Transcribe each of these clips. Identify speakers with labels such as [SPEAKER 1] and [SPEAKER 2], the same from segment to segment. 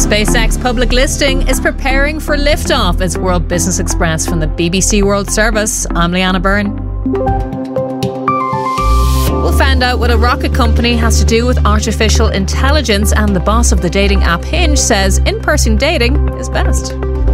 [SPEAKER 1] SpaceX public listing is preparing for liftoff as World Business Express from the BBC World Service. I'm Leanna Byrne. We'll find out what a rocket company has to do with artificial intelligence, and the boss of the dating app Hinge says in-person dating is best.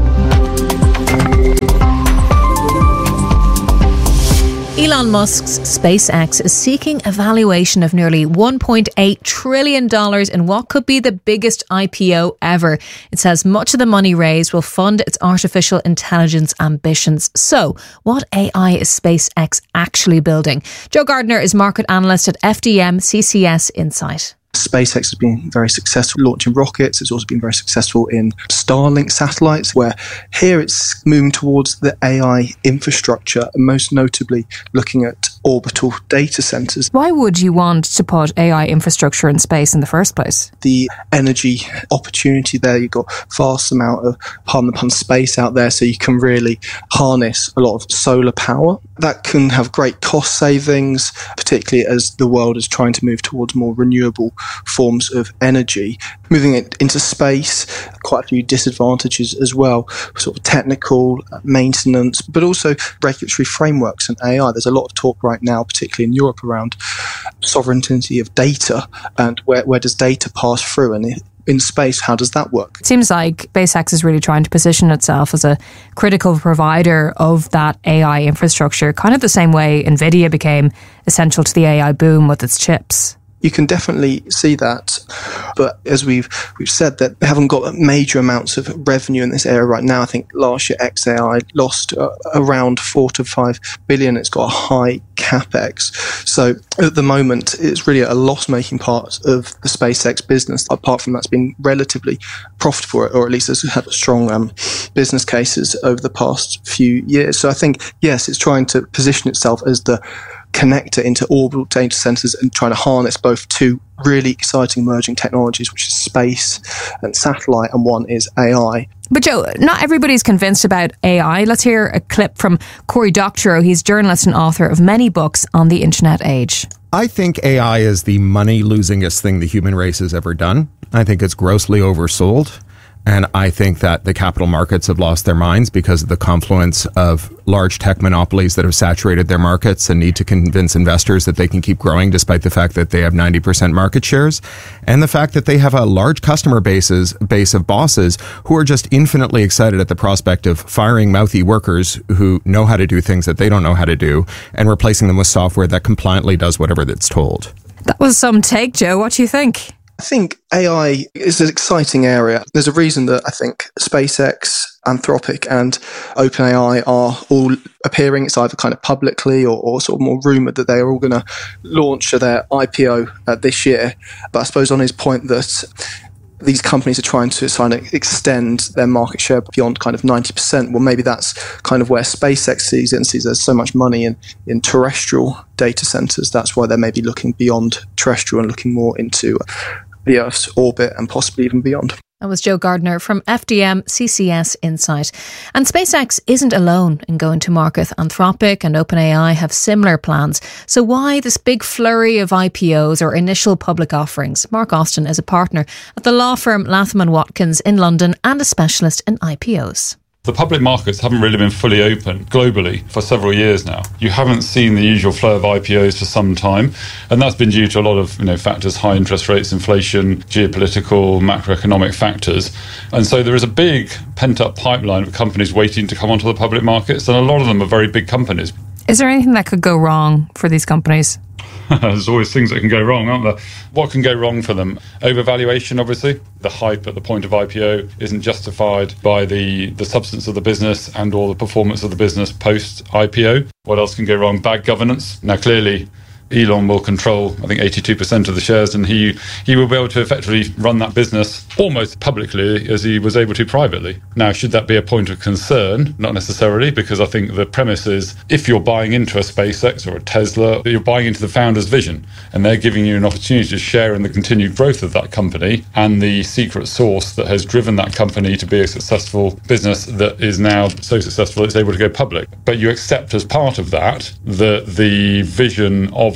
[SPEAKER 1] Elon Musk's SpaceX is seeking a valuation of nearly $1.8 trillion in what could be the biggest IPO ever. It says much of the money raised will fund its artificial intelligence ambitions. So, what AI is SpaceX actually building? Joe Gardner is market analyst at FDM CCS Insight.
[SPEAKER 2] SpaceX has been very successful launching rockets. It's also been very successful in Starlink satellites, where here it's moving towards the AI infrastructure, and most notably looking at orbital data centers.
[SPEAKER 3] Why would you want to put AI infrastructure in space in the first place?
[SPEAKER 2] The energy opportunity there, you've got vast amount of, pardon the pun, space out there, so you can really harness a lot of solar power. That can have great cost savings, particularly as the world is trying to move towards more renewable forms of energy. Moving it into space, quite a few disadvantages as well, sort of technical, maintenance, but also regulatory frameworks and AI. There's a lot of talk right now, particularly in Europe, around sovereignty of data and where does data pass through, and in space, how does that work?
[SPEAKER 3] It seems like SpaceX is really trying to position itself as a critical provider of that AI infrastructure, kind of the same way NVIDIA became essential to the AI boom with its chips.
[SPEAKER 2] You can definitely see that, but as we've said, that they haven't got major amounts of revenue in this area right now. I think last year XAI lost around 4 to 5 billion. It's got a high capex, so at the moment it's really a loss-making part of the SpaceX business. Apart from that's been relatively profitable, or at least has had strong business cases over the past few years. So I think yes, it's trying to position itself as the connector into orbital data centers and trying to harness both two really exciting emerging technologies, which is space and satellite, and one is AI.
[SPEAKER 3] But Joe, not everybody's convinced about AI. Let's hear a clip from Cory Doctorow. He's journalist and author of many books on the internet age.
[SPEAKER 4] I think AI is the money-losingest thing the human race has ever done. I think it's grossly oversold. And I think that the capital markets have lost their minds because of the confluence of large tech monopolies that have saturated their markets and need to convince investors that they can keep growing despite the fact that they have 90% market shares, and the fact that they have a large customer base of bosses who are just infinitely excited at the prospect of firing mouthy workers who know how to do things that they don't know how to do and replacing them with software that compliantly does whatever it's told.
[SPEAKER 3] That was some take, Joe. What do you think?
[SPEAKER 2] I think AI is an exciting area. There's a reason that I think SpaceX, Anthropic and OpenAI are all appearing. It's either kind of publicly or sort of more rumoured that they are all going to launch their IPO this year. But I suppose on his point that these companies are trying to extend their market share beyond kind of 90%. Well, maybe that's kind of where SpaceX sees it and sees there's so much money in terrestrial data centers. That's why they're maybe looking beyond terrestrial and looking more into the Earth's orbit and possibly even beyond.
[SPEAKER 1] That was Joe Gardner from FDM CCS Insight. And SpaceX isn't alone in going to market. Anthropic and OpenAI have similar plans. So why this big flurry of IPOs or initial public offerings? Mark Austin is a partner at the law firm Latham & Watkins in London and a specialist in IPOs.
[SPEAKER 5] The public markets haven't really been fully open globally for several years now. You haven't seen the usual flow of IPOs for some time, and that's been due to a lot of factors: high interest rates, inflation, geopolitical, macroeconomic factors. And so there is a big pent-up pipeline of companies waiting to come onto the public markets, and a lot of them are very big companies.
[SPEAKER 3] Is there anything that could go wrong for these companies?
[SPEAKER 5] There's always things that can go wrong, aren't there? What can go wrong for them? Overvaluation, obviously. The hype at the point of IPO isn't justified by the substance of the business and or the performance of the business post-IPO. What else can go wrong? Bad governance. Now, clearly, Elon will control, I think, 82% of the shares, and he will be able to effectively run that business almost publicly as he was able to privately. Now, should that be a point of concern? Not necessarily, because I think the premise is if you're buying into a SpaceX or a Tesla, you're buying into the founder's vision, and they're giving you an opportunity to share in the continued growth of that company and the secret sauce that has driven that company to be a successful business that is now so successful it's able to go public. But you accept as part of that the vision of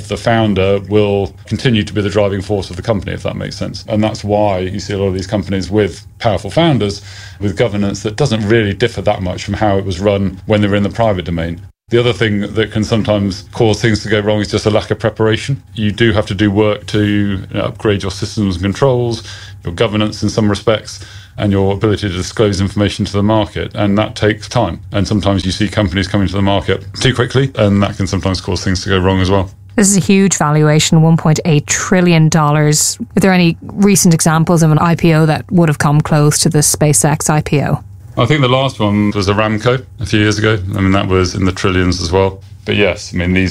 [SPEAKER 5] of the founder will continue to be the driving force of the company, if that makes sense. And that's why you see a lot of these companies with powerful founders, with governance that doesn't really differ that much from how it was run when they were in the private domain. The other thing that can sometimes cause things to go wrong is just a lack of preparation. You do have to do work to upgrade your systems and controls, your governance in some respects, and your ability to disclose information to the market. And that takes time. And sometimes you see companies coming to the market too quickly, and that can sometimes cause things to go wrong as well.
[SPEAKER 3] This is a huge valuation, $1.8 trillion. Are there any recent examples of an IPO that would have come close to the SpaceX IPO?
[SPEAKER 5] I think the last one was Aramco a few years ago. I mean, that was in the trillions as well. But yes, I mean, this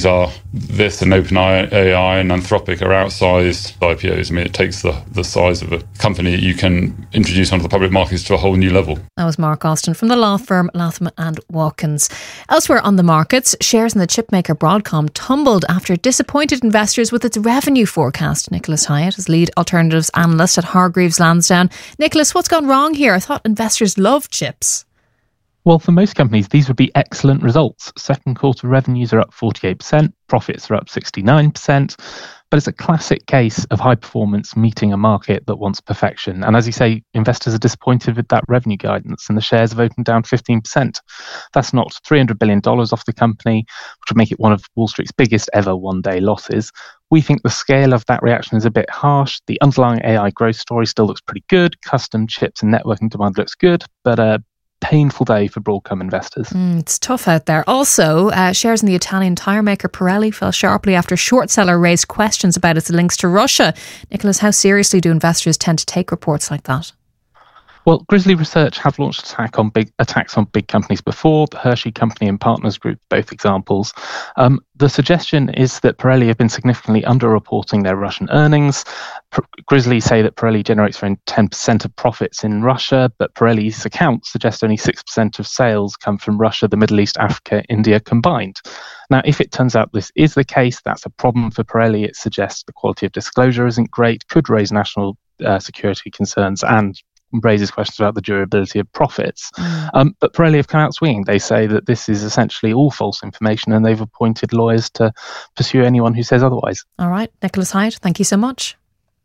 [SPEAKER 5] and OpenAI and Anthropic are outsized IPOs. I mean, it takes the size of a company that you can introduce onto the public markets to a whole new level.
[SPEAKER 1] That was Mark Austin from the law firm Latham & Watkins. Elsewhere on the markets, shares in the chipmaker Broadcom tumbled after it disappointed investors with its revenue forecast. Nicholas Hyatt is lead alternatives analyst at Hargreaves Lansdown. Nicholas, what's gone wrong here? I thought investors loved chips.
[SPEAKER 6] Well, for most companies, these would be excellent results. Second quarter revenues are up 48%, profits are up 69%, but it's a classic case of high performance meeting a market that wants perfection. And as you say, investors are disappointed with that revenue guidance, and the shares have opened down 15%. That's knocked $300 billion off the company, which would make it one of Wall Street's biggest ever one-day losses. We think the scale of that reaction is a bit harsh. The underlying AI growth story still looks pretty good. Custom chips and networking demand looks good, but painful day for Broadcom investors.
[SPEAKER 1] It's tough out there. Also, shares in the Italian tyre maker Pirelli fell sharply after a short seller raised questions about its links to Russia. Nicholas, how seriously do investors tend to take reports like that?
[SPEAKER 6] Well, Grizzly Research have launched attacks on big companies before. The Hershey Company and Partners Group, both examples. The suggestion is that Pirelli have been significantly underreporting their Russian earnings. Grizzly say that Pirelli generates around 10% of profits in Russia, but Pirelli's accounts suggest only 6% of sales come from Russia, the Middle East, Africa, India combined. Now, if it turns out this is the case, that's a problem for Pirelli. It suggests the quality of disclosure isn't great, could raise national security concerns, and raises questions about the durability of profits. But Pirelli have come out swinging. They say that this is essentially all false information, and they've appointed lawyers to pursue anyone who says otherwise.
[SPEAKER 1] All right, Nicholas Hyatt, thank you so much.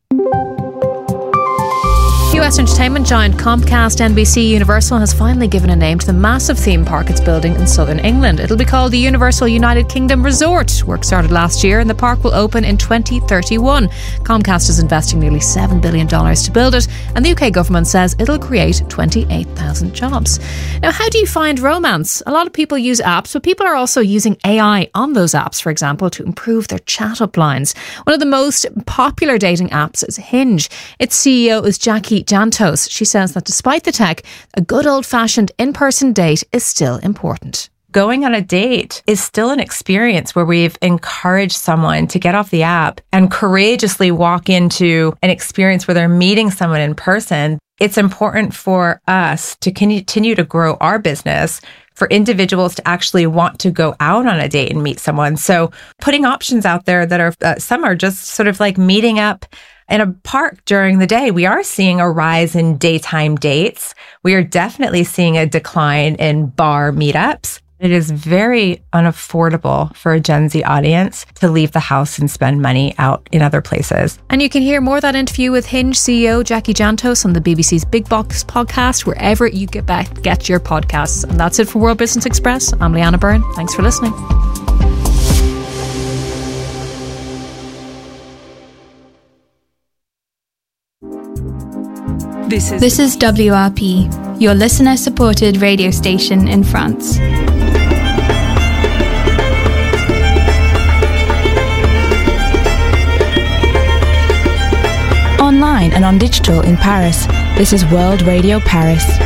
[SPEAKER 1] US entertainment giant Comcast NBC Universal has finally given a name to the massive theme park it's building in southern England. It'll be called the Universal United Kingdom Resort. Work started last year and the park will open in 2031. Comcast is investing nearly $7 billion to build it, and the UK government says it'll create 28,000 jobs. Now, how do you find romance? A lot of people use apps, but people are also using AI on those apps, for example, to improve their chat-up lines. One of the most popular dating apps is Hinge. Its CEO is Jackie Jantos. She says that despite the tech, a good old-fashioned in-person date is still important.
[SPEAKER 7] Going on a date is still an experience where we've encouraged someone to get off the app and courageously walk into an experience where they're meeting someone in person. It's important for us to continue to grow our business, for individuals to actually want to go out on a date and meet someone. So putting options out there that are, some are just sort of like meeting up in a park during the day. We are seeing a rise in daytime dates. We are definitely seeing a decline in bar meetups. It is very unaffordable for a Gen Z audience to leave the house and spend money out in other places.
[SPEAKER 1] And you can hear more of that interview with Hinge CEO Jackie Jantos on the BBC's Big Box podcast, wherever you get your podcasts. And that's it for World Business Express. I'm Leanna Byrne. Thanks for listening.
[SPEAKER 8] This is WRP, your listener-supported radio station in France. Online and on digital in Paris, this is World Radio Paris.